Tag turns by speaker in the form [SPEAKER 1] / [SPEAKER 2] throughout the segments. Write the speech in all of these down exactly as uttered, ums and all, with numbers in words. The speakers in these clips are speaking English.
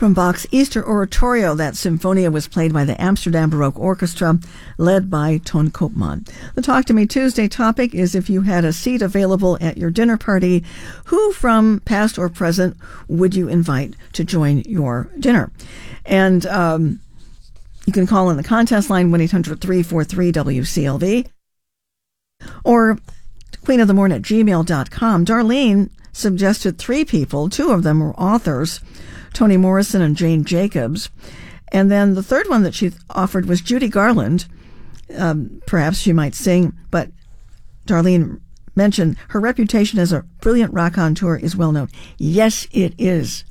[SPEAKER 1] From Bach's Easter Oratorio, that Sinfonia was played by the Amsterdam Baroque Orchestra, led by Ton Koopman. The Talk to Me Tuesday topic is if you had a seat available at your dinner party, who from past or present would you invite to join your dinner? And um, you can call in the contest line one eight hundred three four three W C L V or queenofthemorning at gmail dot com. Darlene suggested three people. Two of them were authors, Toni Morrison and Jane Jacobs. And then the third one that she offered was Judy Garland. Um, perhaps she might sing, but Darlene mentioned her reputation as a brilliant raconteur is well known. Yes, it is.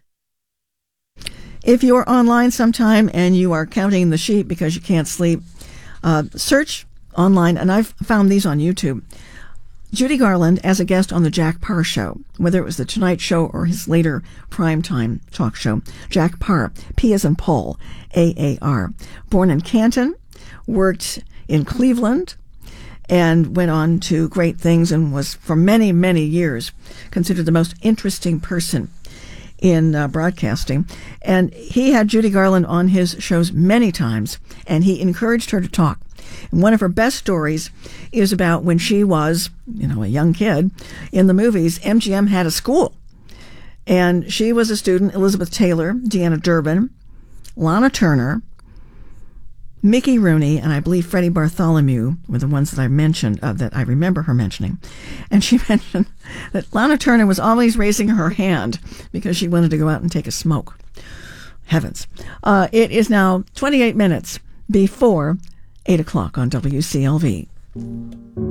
[SPEAKER 1] If you're online sometime and you are counting the sheep because you can't sleep, uh, search online, and I've found these on YouTube. Judy Garland as a guest on the Jack Paar Show, whether it was the Tonight Show or his later primetime talk show. Jack Paar, P as in Paul, A A R. Born in Canton, worked in Cleveland, and went on to great things and was for many, many years considered the most interesting person in uh, broadcasting. And he had Judy Garland on his shows many times, and he encouraged her to talk. And one of her best stories is about when she was, you know, a young kid in the movies. M G M had a school, and she was a student. Elizabeth Taylor, Deanna Durbin, Lana Turner, Mickey Rooney, and I believe Freddie Bartholomew were the ones that I mentioned, uh, that I remember her mentioning. And she mentioned that Lana Turner was always raising her hand because she wanted to go out and take a smoke. Heavens. Uh, it is now twenty-eight minutes before eight o'clock on W C L V.